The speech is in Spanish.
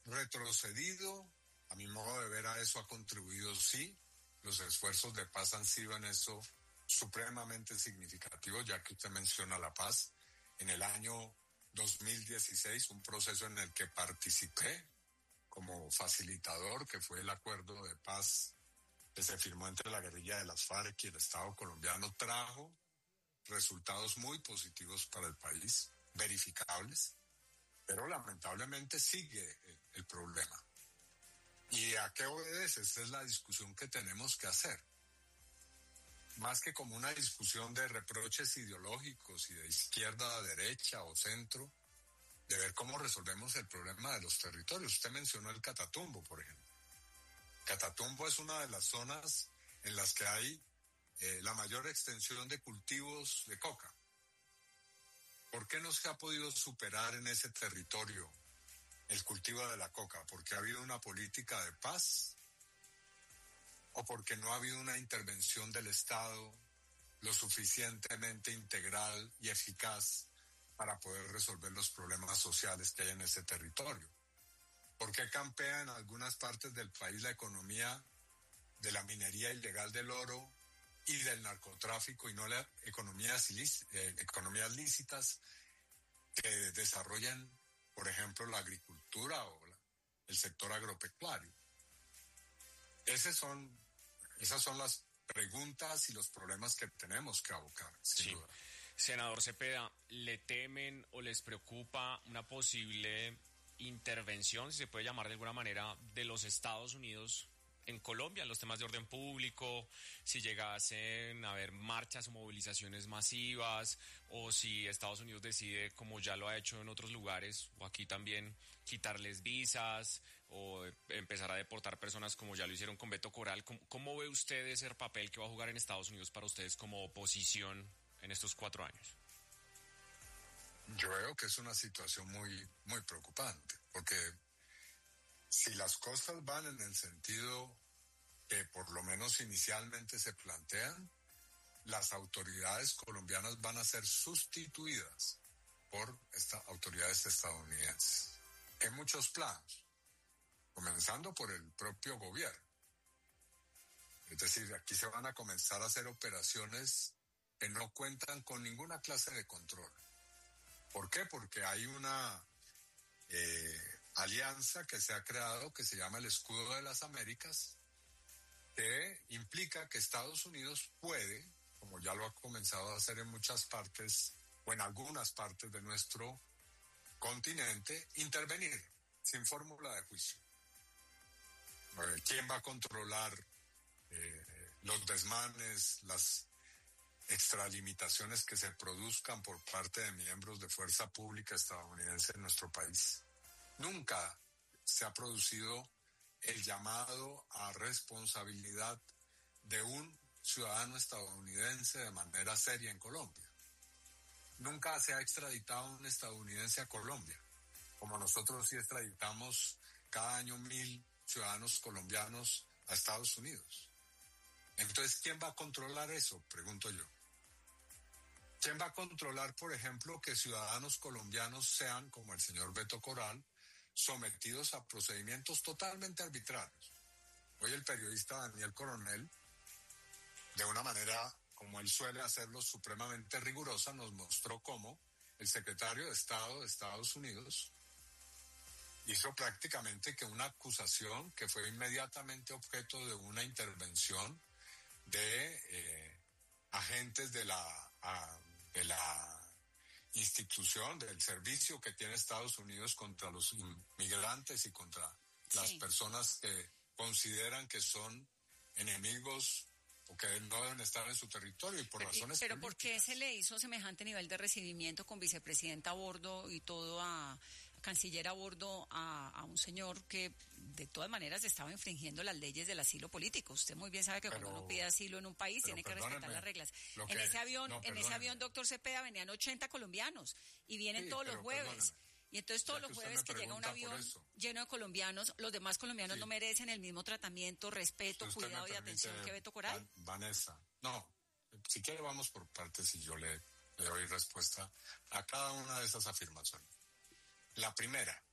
retrocedido. A mi modo de ver, a eso ha contribuido, sí. Los esfuerzos de paz han sido en eso supremamente significativos, ya que usted menciona la paz. En el año 2016, un proceso en el que participé como facilitador, que fue el acuerdo de paz que se firmó entre la guerrilla de las FARC y el Estado colombiano, trajo resultados muy positivos para el país, verificables, pero lamentablemente sigue el problema. ¿Y a qué obedece? Esa es la discusión que tenemos que hacer. Más que como una discusión de reproches ideológicos y de izquierda a derecha o centro, de ver cómo resolvemos el problema de los territorios. Usted mencionó el Catatumbo, por ejemplo. Catatumbo es una de las zonas en las que hay la mayor extensión de cultivos de coca. ¿Por qué no se ha podido superar en ese territorio el cultivo de la coca? ¿Porque ha habido una política de paz? ¿O porque no ha habido una intervención del Estado lo suficientemente integral y eficaz para poder resolver los problemas sociales que hay en ese territorio? ¿Por qué campea en algunas partes del país la economía de la minería ilegal del oro y del narcotráfico y no las economías lícitas que desarrollan, por ejemplo, la agricultura o el sector agropecuario? Esas son las preguntas y los problemas que tenemos que abocar, sin duda. Senador Cepeda, ¿le temen o les preocupa una posible intervención, si se puede llamar de alguna manera, de los Estados Unidos en Colombia en los temas de orden público, si llegasen a haber marchas o movilizaciones masivas, o si Estados Unidos decide, como ya lo ha hecho en otros lugares, o aquí también, quitarles visas o empezar a deportar personas como ya lo hicieron con Beto Coral? ¿Cómo ve usted ese papel que va a jugar en Estados Unidos para ustedes como oposición en estos 4 años? Yo veo que es una situación muy, muy preocupante, porque si las cosas van en el sentido que por lo menos inicialmente se plantean, las autoridades colombianas van a ser sustituidas por autoridades estadounidenses en muchos planos, comenzando por el propio gobierno. Es decir, aquí se van a comenzar a hacer operaciones que no cuentan con ninguna clase de control. ¿Por qué? Porque hay una alianza que se ha creado que se llama el Escudo de las Américas, que implica que Estados Unidos puede, como ya lo ha comenzado a hacer en muchas partes o en algunas partes de nuestro continente, intervenir sin fórmula de juicio. ¿Quién va a controlar los desmanes, las extralimitaciones que se produzcan por parte de miembros de fuerza pública estadounidense en nuestro país? Nunca se ha producido el llamado a responsabilidad de un ciudadano estadounidense de manera seria en Colombia. Nunca se ha extraditado un estadounidense a Colombia, como nosotros sí extraditamos cada año 1,000 ciudadanos colombianos a Estados Unidos. Entonces, ¿quién va a controlar eso? Pregunto yo. ¿Quién va a controlar, por ejemplo, que ciudadanos colombianos sean, como el señor Beto Coral, sometidos a procedimientos totalmente arbitrarios? Hoy el periodista Daniel Coronel, de una manera como él suele hacerlo, supremamente rigurosa, nos mostró cómo el secretario de Estado de Estados Unidos hizo prácticamente que una acusación que fue inmediatamente objeto de una intervención de agentes de la institución, del servicio que tiene Estados Unidos contra los inmigrantes y contra las personas que consideran que son enemigos o que no deben estar en su territorio y por razones pero políticas. ¿Por qué se le hizo semejante nivel de recibimiento con vicepresidenta a bordo y todo a canciller a bordo a un señor que de todas maneras estaba infringiendo las leyes del asilo político? Usted muy bien sabe que cuando uno pide asilo en un país tiene que respetar las reglas. En ese avión, doctor Cepeda, venían 80 colombianos y vienen todos los jueves. Perdóneme. Y entonces todos los jueves que llega un avión lleno de colombianos, los demás colombianos no merecen el mismo tratamiento, respeto, cuidado y atención que Beto Coral. Vanessa, no, si quiere vamos por partes y yo le doy respuesta a cada una de esas afirmaciones. La primera,